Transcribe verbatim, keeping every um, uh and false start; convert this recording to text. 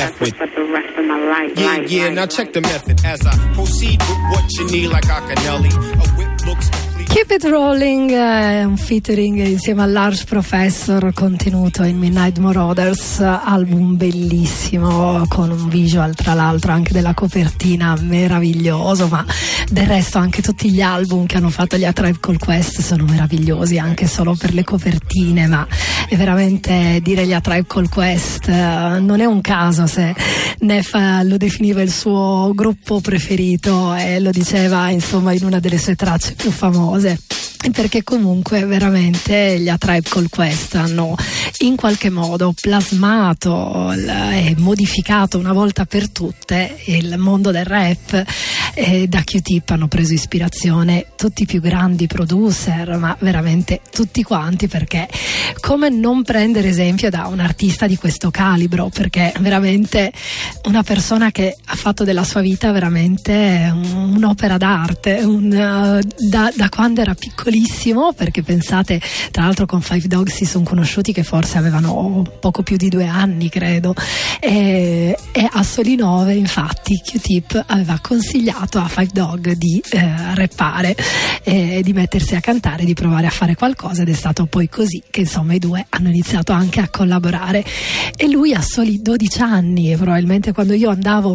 left with. For the rest of my life. Yeah, life, yeah, life, now life. check the method as I proceed with what you need like Acanelli. A whip looks complete. Keep It Rolling è un featuring insieme a Large Professor contenuto in Midnight Marauders, album bellissimo con un visual tra l'altro anche della copertina meraviglioso, ma del resto anche tutti gli album che hanno fatto gli A Tribe Called Quest sono meravigliosi anche solo per le copertine, ma è veramente dire gli A Tribe Called Quest eh, non è un caso se Neff lo definiva il suo gruppo preferito e lo diceva insomma in una delle sue tracce più famose, perché comunque veramente gli A Tribe Called Quest hanno in qualche modo plasmato e modificato una volta per tutte il mondo del rap, e da Q-Tip hanno preso ispirazione tutti i più grandi producer, ma veramente tutti quanti, perché come non prendere esempio da un artista di questo calibro, perché veramente una persona che ha fatto della sua vita veramente un'opera d'arte, un, da, da quando era piccolissimo, perché pensate tra l'altro con Five Dog si sono conosciuti che forse avevano poco più di due anni credo, e, e a soli nove infatti Q-Tip aveva consigliato a Five Dog di eh, rappare e di mettersi a cantare, di provare a fare qualcosa, ed è stato poi così che insomma i due hanno iniziato anche a collaborare, e lui a soli dodici anni, e probabilmente quando io andavo